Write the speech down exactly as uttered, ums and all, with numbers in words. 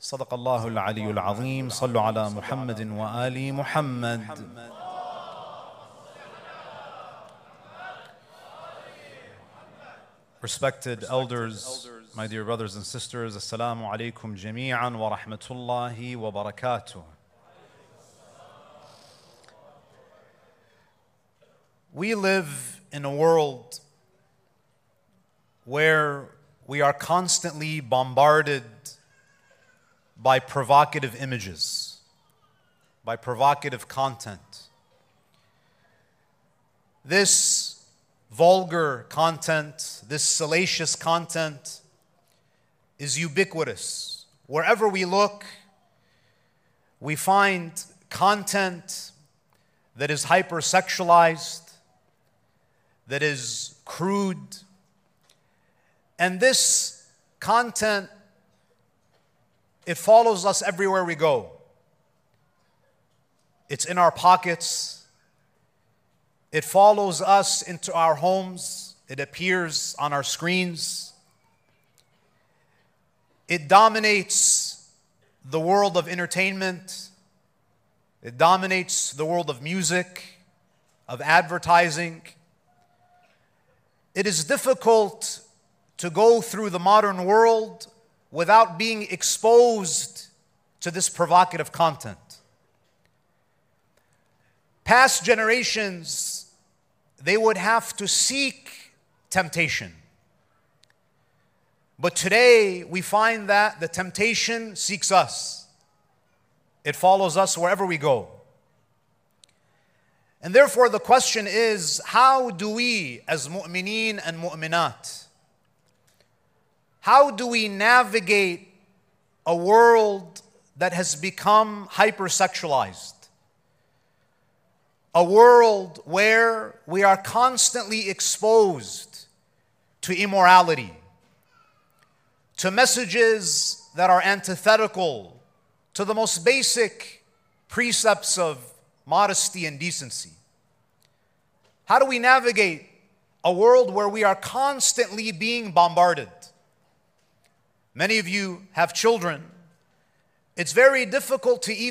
صدق الله العلي العظيم. صلوا على محمد وآل محمد. Respected elders, my dear brothers and sisters, Assalamu alaikum jami'an wa rahmatullahi wa barakatuh. We live in a world where we are constantly bombarded by provocative images, by provocative content. This vulgar content, this salacious content is ubiquitous. Wherever we look, we find content that is hypersexualized, that is crude, and this content, it follows us everywhere we go. It's in our pockets. It follows us into our homes. It appears on our screens. It dominates the world of entertainment. It dominates the world of music, of advertising. It is difficult to go through the modern world without being exposed to this provocative content. Past generations, they would have to seek temptation. But today, we find that the temptation seeks us. It follows us wherever we go. And therefore, the question is, how do we, as mu'mineen and mu'minat, how do we navigate a world that has become hypersexualized? A world where we are constantly exposed to immorality, to messages that are antithetical to the most basic precepts of modesty and decency. How do we navigate a world where we are constantly being bombarded? Many of you have children. It's very difficult to even